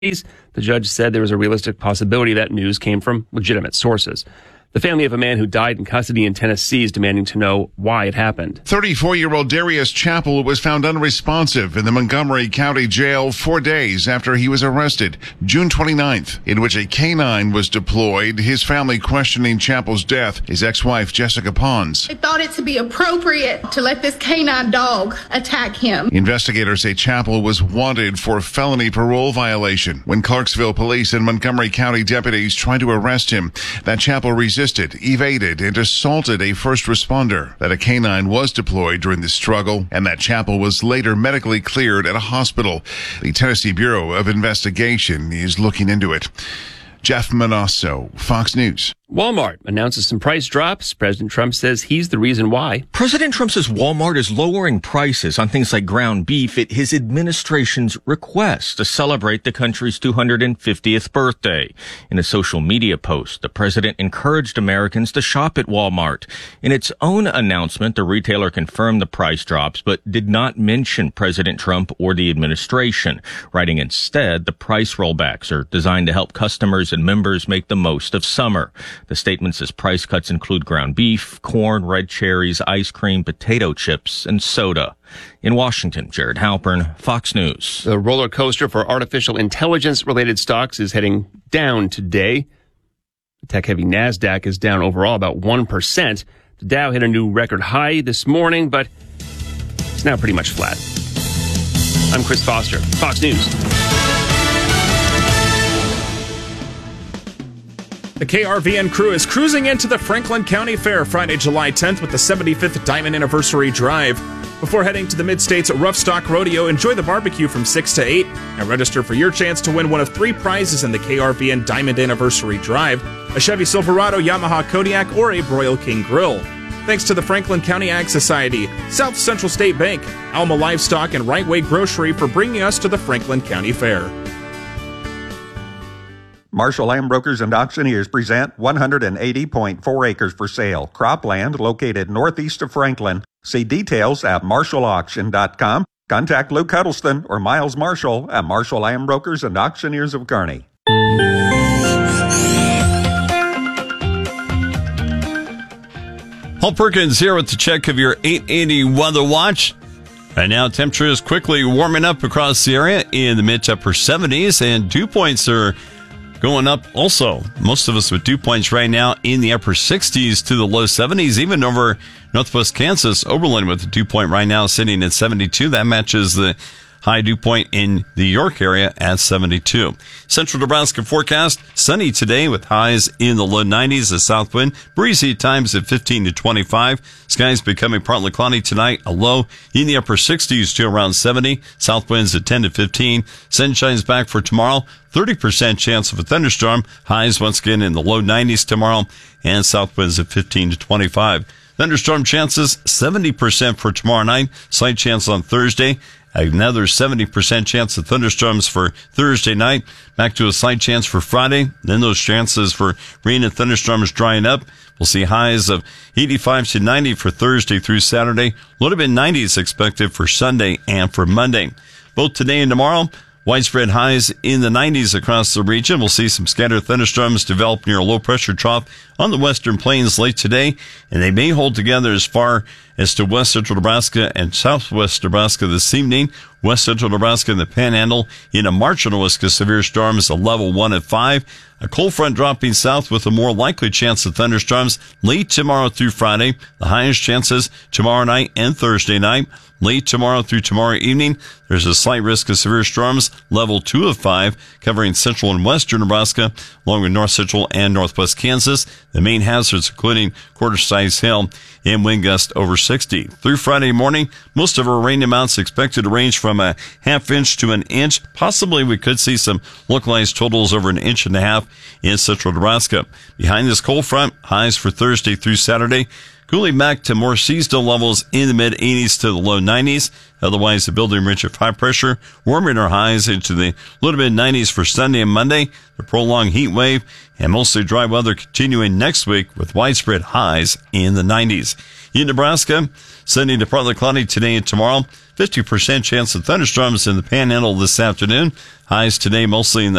The judge said there was a realistic possibility that news came from legitimate sources. The family of a man who died in custody in Tennessee is demanding to know why it happened. 34-year-old Darius Chappell was found unresponsive in the Montgomery County Jail 4 days after he was arrested, June 29th, in which a canine was deployed. His family questioning Chappell's death. His ex-wife, Jessica Pons. I thought it to be appropriate to let this canine dog attack him. Investigators say Chappell was wanted for felony parole violation when Clarksville police and Montgomery County deputies tried to arrest him. That Chappell resisted, evaded, and assaulted a first responder. That a canine was deployed during the struggle, and that Chappell was later medically cleared at a hospital. The Tennessee Bureau of Investigation is looking into it. Jeff Manasso, Fox News. Walmart announces some price drops. President Trump says he's the reason why. President Trump says Walmart is lowering prices on things like ground beef at his administration's request to celebrate the country's 250th birthday. In a social media post, the president encouraged Americans to shop at Walmart. In its own announcement, the retailer confirmed the price drops, but did not mention President Trump or the administration, writing instead, the price rollbacks are designed to help customers and members make the most of summer. The statement says price cuts include ground beef, corn, red cherries, ice cream, potato chips, and soda. In Washington, Jared Halpern, Fox News. The roller coaster for artificial intelligence-related stocks is heading down today. The tech-heavy NASDAQ is down overall about 1%. The Dow hit a new record high this morning, but it's now pretty much flat. I'm Chris Foster, Fox News. The KRVN crew is cruising into the Franklin County Fair Friday, July 10th with the 75th Diamond Anniversary Drive. Before heading to the Mid-States Rough Stock Rodeo, enjoy the barbecue from 6 to 8 and register for your chance to win one of 3 prizes in the KRVN Diamond Anniversary Drive, a Chevy Silverado, Yamaha Kodiak, or a Broil King Grill. Thanks to the Franklin County Ag Society, South Central State Bank, Alma Livestock, and Right Way Grocery for bringing us to the Franklin County Fair. Marshall Land Brokers and Auctioneers present 180.4 acres for sale. Cropland located northeast of Franklin. See details at marshallauction.com. Contact Luke Huddleston or Miles Marshall at Marshall Land Brokers and Auctioneers of Kearney. Paul Perkins here with the check of your 880 weather watch. Right now, temperature is quickly warming up across the area in the mid to upper 70s, and dew points are going up also. Most of us with dew points right now in the upper 60s to the low 70s, even over northwest Kansas. Oberlin with a dew point right now sitting at 72. That matches the high dew point in the York area at 72. Central Nebraska forecast, sunny today with highs in the low 90s. A south wind, breezy times at 15 to 25. Skies becoming partly cloudy tonight. A low in the upper 60s to around 70. South winds at 10 to 15. Sunshine's back for tomorrow. 30% chance of a thunderstorm. Highs once again in the low 90s tomorrow. And south winds at 15 to 25. Thunderstorm chances 70% for tomorrow night. Slight chance on Thursday. Another 70% chance of thunderstorms for Thursday night. Back to a slight chance for Friday. Then those chances for rain and thunderstorms drying up. We'll see highs of 85 to 90 for Thursday through Saturday. Low to mid 90s expected for Sunday and for Monday. Both today and tomorrow, widespread highs in the 90s across the region. We'll see some scattered thunderstorms develop near a low-pressure trough on the western plains late today, and they may hold together as far as to west central Nebraska and southwest Nebraska this evening. West central Nebraska and the Panhandle in a marginal risk of severe storms, a level 1 at 5. A cold front dropping south with a more likely chance of thunderstorms late tomorrow through Friday. The highest chances tomorrow night and Thursday night. Late tomorrow through tomorrow evening, there's a slight risk of severe storms, level 2 of 5, covering central and western Nebraska, along with north central and northwest Kansas. The main hazards, including quarter-size hail and wind gust over 60. Through Friday morning, most of our rain amounts expected to range from a half inch to an inch. Possibly we could see some localized totals over an inch and a half in central Nebraska. Behind this cold front, highs for Thursday through Saturday, cooling back to more seasonal levels in the mid-80s to the low 90s. Otherwise, the building ridge of high pressure, warming our highs into the low to mid-90s for Sunday and Monday. The prolonged heat wave and mostly dry weather continuing next week with widespread highs in the 90s. In Nebraska, sunny to partly cloudy today and tomorrow. 50% chance of thunderstorms in the Panhandle this afternoon. Highs today mostly in the